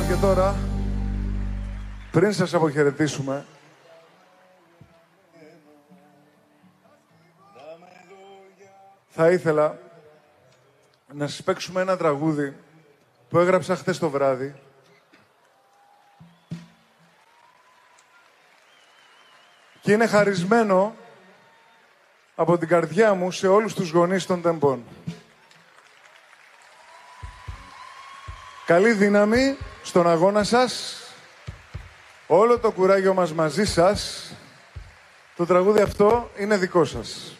Και τώρα, πριν σας αποχαιρετήσουμε, θα ήθελα να σας παίξουμε ένα τραγούδι που έγραψα χθες το βράδυ. Και είναι χαρισμένο από την καρδιά μου σε όλους τους γονείς των τεμπών. Καλή δύναμη στον αγώνα σας. Όλο το κουράγιο μας μαζί σας. Το τραγούδι αυτό είναι δικό σας.